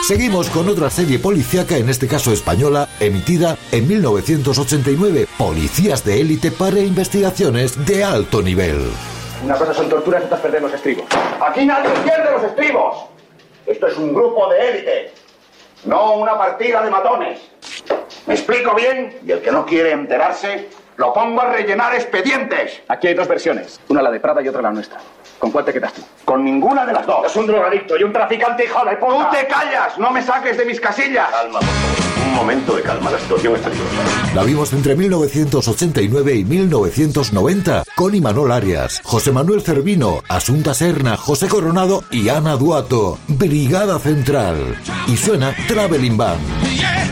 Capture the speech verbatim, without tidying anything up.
Seguimos con otra serie policíaca, en este caso española, emitida en mil novecientos ochenta y nueve. Policías de élite para investigaciones de alto nivel. Una cosa son torturas y otra perder los estribos. Aquí nadie pierde los estribos. Esto es un grupo de élite, no una partida de matones. ¿Me explico bien? Y el que no quiere enterarse, lo pongo a rellenar expedientes. Aquí hay dos versiones, una la de Prada y otra la nuestra. ¿Con cuál te quedas tú? Con ninguna de las dos. Es un drogadicto y un traficante, hijo de puta. ¡Tú te callas! ¡No me saques de mis casillas! Calma, por favor. Un momento de calma, la situación está peligrosa. La vimos entre mil novecientos ochenta y nueve y mil novecientos noventa, con Imanol Arias, José Manuel Cervino, Asunta Serna, José Coronado y Ana Duato. Brigada Central. Y suena Traveling Band.